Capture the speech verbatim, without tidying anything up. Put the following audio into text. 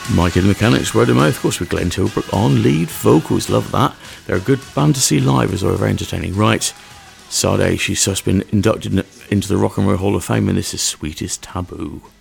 Mike and the Mechanics, Word of Mouth, of course, with Glenn Tilbrook on lead vocals. Love that. They're a good band to see live as well, very entertaining. Right, Sade, she's just been inducted into the Rock and Roll Hall of Fame, and this is Sweetest Taboo.